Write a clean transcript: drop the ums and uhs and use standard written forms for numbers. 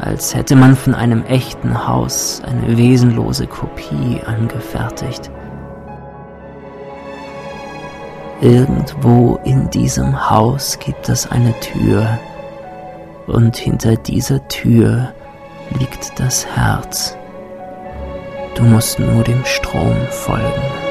als hätte man von einem echten Haus eine wesenlose Kopie angefertigt. Irgendwo in diesem Haus gibt es eine Tür, und hinter dieser Tür liegt das Herz. Du musst nur dem Strom folgen.